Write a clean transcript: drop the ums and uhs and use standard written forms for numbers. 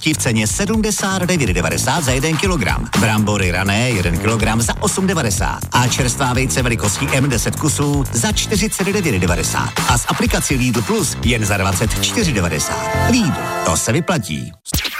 hotovosti v ceně 79,90 za 1 kilogram. Brambory rané 1 kilogram za 8,90 a čerstvá vejce velikostí M10 kusů za 49,90 a s aplikací Lidl Plus jen za 24,90. Lidl, to se vyplatí.